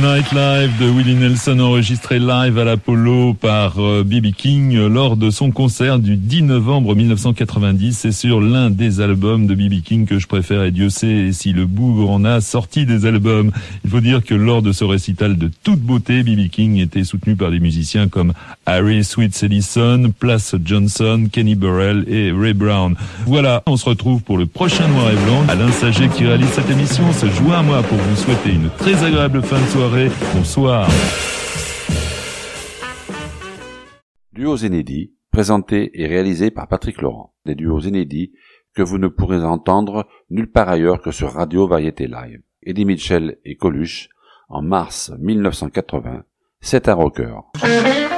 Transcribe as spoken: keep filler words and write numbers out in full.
Night Live de Willie Nelson, enregistré live à l'Apollo par B B King lors de son concert du dix novembre mille neuf cent quatre-vingt-dix. C'est sur l'un des albums de B B King que je préfère, et Dieu sait si le bougre en a sorti des albums. Il faut dire que lors de ce récital de toute beauté, B B King était soutenu par des musiciens comme Harry Sweets Ellison, Plas Johnson, Kenny Burrell et Ray Brown. Voilà, on se retrouve pour le prochain Noir et Blanc. Alain Saget qui réalise cette émission se joint à moi pour vous souhaiter une très agréable fin de soirée. Bonsoir. Duos inédits, présentés et réalisés par Patrick Laurent. Des duos inédits que vous ne pourrez entendre nulle part ailleurs que sur Radio Variété Live. Eddie Mitchell et Coluche, en mars mille neuf cent quatre-vingts, c'est un rocker.